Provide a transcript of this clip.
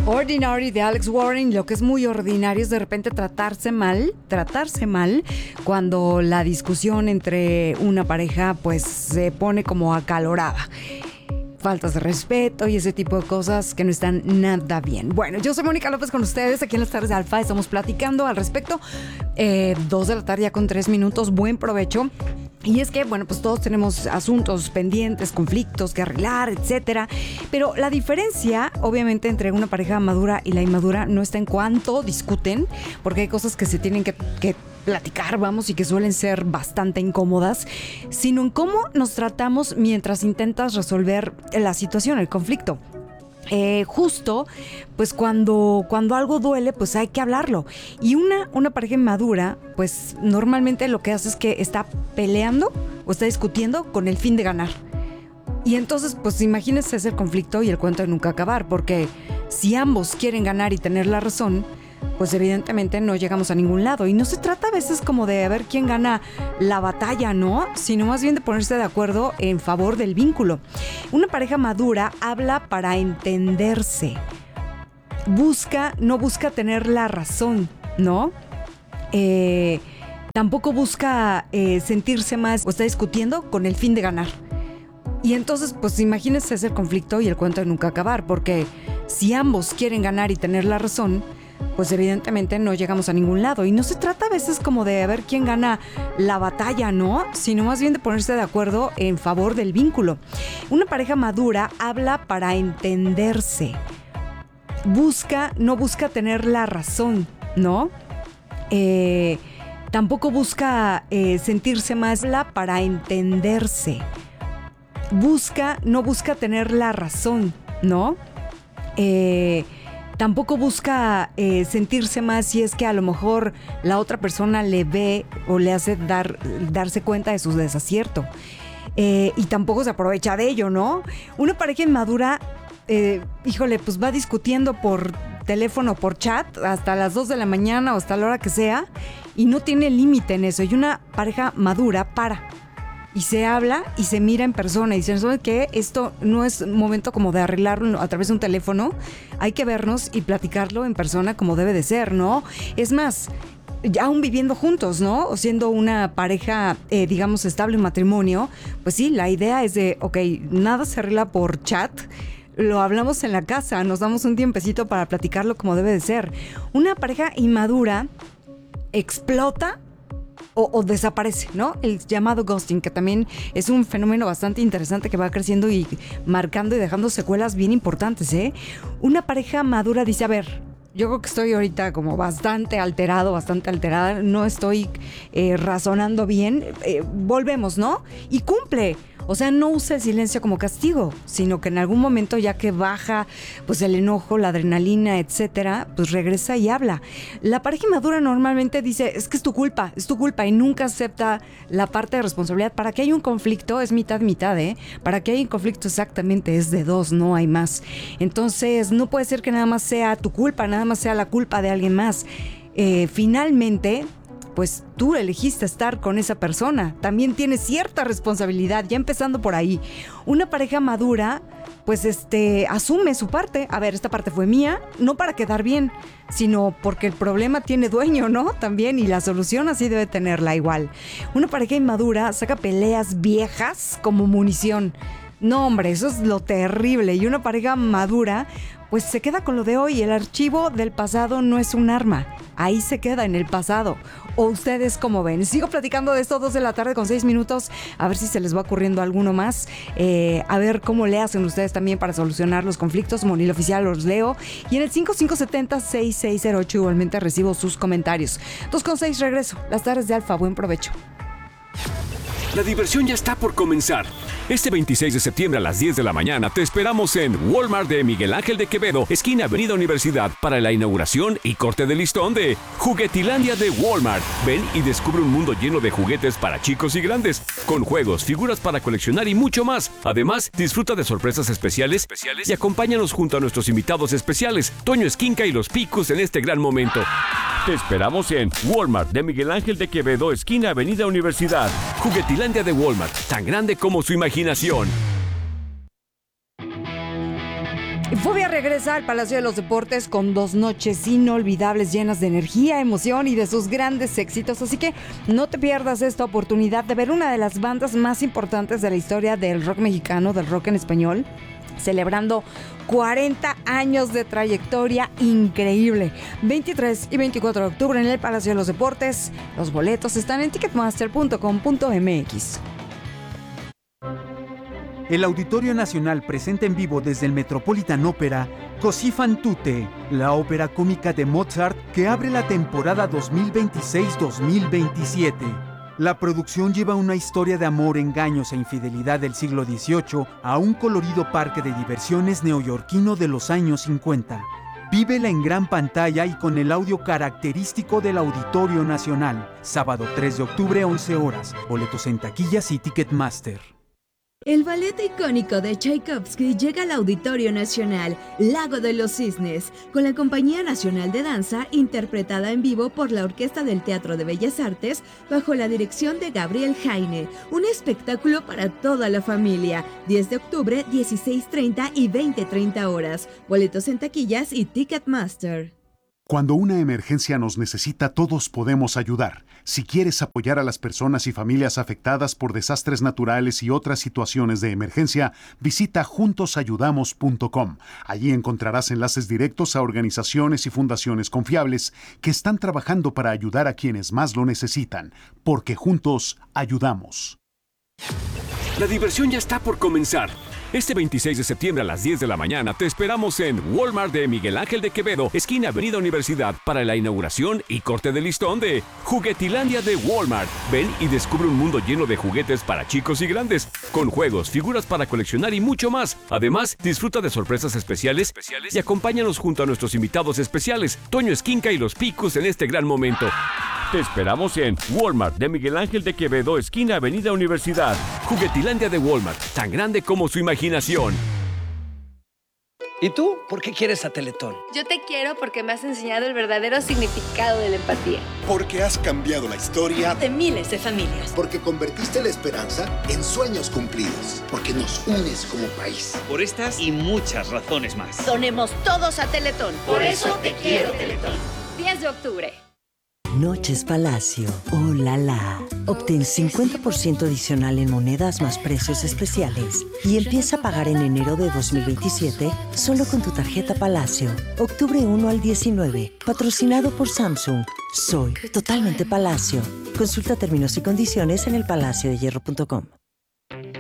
Ordinary de Alex Warren. Lo que es muy ordinario es de repente tratarse mal cuando la discusión entre una pareja pues se pone como acalorada. Faltas de respeto y ese tipo de cosas que no están nada bien. Bueno, yo soy Mónica López con ustedes aquí en las tardes de Alfa. Estamos platicando al respecto. 2 de la tarde ya con 3 minutos. Buen provecho. Y es que, bueno, pues todos tenemos asuntos pendientes, conflictos que arreglar, etcétera. Pero la diferencia, obviamente, entre una pareja madura y la inmadura no está en cuánto discuten, porque hay cosas que se tienen que platicar, vamos, y que suelen ser bastante incómodas, sino en cómo nos tratamos mientras intentas resolver la situación, el conflicto. Justo, pues cuando algo duele, pues hay que hablarlo. Y una pareja inmadura, pues normalmente lo que hace es que está peleando o está discutiendo con el fin de ganar. Y entonces, pues imagínense ese conflicto y el cuento de nunca acabar, porque si ambos quieren ganar y tener la razón, pues evidentemente no llegamos a ningún lado. Y no se trata a veces como de ver quién gana la batalla, ¿no? Sino más bien de ponerse de acuerdo en favor del vínculo. Una pareja madura habla para entenderse. No busca tener la razón, ¿no? Tampoco busca sentirse más o está discutiendo con el fin de ganar. Y entonces, pues imagínense ese conflicto y el cuento de nunca acabar, porque si ambos quieren ganar y tener la razón, pues evidentemente no llegamos a ningún lado. Y no se trata a veces como de ver quién gana la batalla, ¿no? Sino más bien de ponerse de acuerdo en favor del vínculo. Una pareja madura habla para entenderse. No busca tener la razón, ¿no? Tampoco busca sentirse más. Habla para entenderse. No busca tener la razón, ¿no? Tampoco busca sentirse más si es que a lo mejor la otra persona le ve o le hace darse cuenta de su desacierto. Y tampoco se aprovecha de ello, ¿no? Una pareja inmadura, pues va discutiendo por teléfono, por chat, hasta las 2 de la mañana o hasta la hora que sea, y no tiene límite en eso. Y una pareja madura y se habla y se mira en persona y dicen, ¿sabes qué? Esto no es momento como de arreglarlo a través de un teléfono. Hay que vernos y platicarlo en persona como debe de ser, ¿no? Es más, ya aún viviendo juntos, ¿no? O siendo una pareja, digamos, estable en matrimonio, pues sí, la idea es de, ok, nada se arregla por chat. Lo hablamos en la casa, nos damos un tiempecito para platicarlo como debe de ser. Una pareja inmadura explota o desaparece, ¿no? El llamado ghosting, que también es un fenómeno bastante interesante que va creciendo y marcando y dejando secuelas bien importantes, ¿eh? Una pareja madura dice, a ver, yo creo que estoy ahorita como bastante alterada, no estoy razonando bien, volvemos, ¿no? Y cumple. O sea, no usa el silencio como castigo, sino que en algún momento, ya que baja pues el enojo, la adrenalina, etcétera, pues regresa y habla. La pareja inmadura normalmente dice, es que es tu culpa, y nunca acepta la parte de responsabilidad. Para que haya un conflicto es mitad, ¿eh? Para que haya un conflicto exactamente es de 2, no hay más. Entonces, no puede ser que nada más sea tu culpa, nada más sea la culpa de alguien más. Finalmente, pues tú elegiste estar con esa persona. También tienes cierta responsabilidad, ya empezando por ahí. Una pareja madura, pues asume su parte. A ver, esta parte fue mía, no para quedar bien, sino porque el problema tiene dueño, ¿no? También, y la solución así debe tenerla igual. Una pareja inmadura saca peleas viejas como munición. No, hombre, eso es lo terrible. Y una pareja madura, pues se queda con lo de hoy. El archivo del pasado no es un arma. Ahí se queda en el pasado. ¿O ustedes cómo ven? Sigo platicando de esto 2 de la tarde con 6 minutos. A ver si se les va ocurriendo alguno más. A ver cómo le hacen ustedes también para solucionar los conflictos. Monil Oficial los leo. Y en el 5570-6608 igualmente recibo sus comentarios. 2:06 regreso. Las tardes de Alfa. Buen provecho. La diversión ya está por comenzar. Este 26 de septiembre a las 10 de la mañana te esperamos en Walmart de Miguel Ángel de Quevedo, esquina Avenida Universidad, para la inauguración y corte de listón de Juguetilandia de Walmart. Ven y descubre un mundo lleno de juguetes para chicos y grandes, con juegos, figuras para coleccionar y mucho más. Además, disfruta de sorpresas especiales y acompáñanos junto a nuestros invitados especiales, Toño Esquinca y los Picos, en este gran momento. Te esperamos en Walmart de Miguel Ángel de Quevedo, esquina Avenida Universidad. Juguetilandia de Walmart, tan grande como su imaginación. Fobia regresa al Palacio de los Deportes con 2 noches inolvidables llenas de energía, emoción y de sus grandes éxitos. Así que no te pierdas esta oportunidad de ver una de las bandas más importantes de la historia del rock mexicano, del rock en español, celebrando 40 años de trayectoria increíble. 23 y 24 de octubre en el Palacio de los Deportes. Los boletos están en ticketmaster.com.mx. El Auditorio Nacional presenta en vivo desde el Metropolitan Opera Così fan tutte, la ópera cómica de Mozart que abre la temporada 2026-2027. La producción lleva una historia de amor, engaños e infidelidad del siglo XVIII a un colorido parque de diversiones neoyorquino de los años 50. Vívela en gran pantalla y con el audio característico del Auditorio Nacional. Sábado 3 de octubre, 11 horas. Boletos en taquillas y Ticketmaster. El ballet icónico de Tchaikovsky llega al Auditorio Nacional, Lago de los Cisnes, con la Compañía Nacional de Danza, interpretada en vivo por la Orquesta del Teatro de Bellas Artes, bajo la dirección de Gabriel Jaine. Un espectáculo para toda la familia. 10 de octubre, 16:30 y 20:30 horas. Boletos en taquillas y Ticketmaster. Cuando una emergencia nos necesita, todos podemos ayudar. Si quieres apoyar a las personas y familias afectadas por desastres naturales y otras situaciones de emergencia, visita juntosayudamos.com. Allí encontrarás enlaces directos a organizaciones y fundaciones confiables que están trabajando para ayudar a quienes más lo necesitan, porque juntos ayudamos. La diversión ya está por comenzar. Este 26 de septiembre a las 10 de la mañana te esperamos en Walmart de Miguel Ángel de Quevedo, esquina Avenida Universidad, para la inauguración y corte de listón de Juguetilandia de Walmart. Ven y descubre un mundo lleno de juguetes para chicos y grandes, con juegos, figuras para coleccionar y mucho más. Además, disfruta de sorpresas especiales y acompáñanos junto a nuestros invitados especiales, Toño Esquinca y los Picus, en este gran momento. Te esperamos en Walmart de Miguel Ángel de Quevedo, esquina Avenida Universidad. Juguetilandia de Walmart, tan grande como su imaginación. ¿Y tú? ¿Por qué quieres a Teletón? Yo te quiero porque me has enseñado el verdadero significado de la empatía. Porque has cambiado la historia De miles de familias. porque convertiste la esperanza en sueños cumplidos, porque nos unes como país. Por estas y muchas razones más. Donemos todos a Teletón. Por eso te quiero, Teletón. 10 de octubre. Noches Palacio. ¡Oh, la la! Obtén 50% adicional en monedas más precios especiales y empieza a pagar en enero de 2027 solo con tu tarjeta Palacio. Octubre 1 al 19. Patrocinado por Samsung. Soy totalmente Palacio. Consulta términos y condiciones en elpalaciodehierro.com.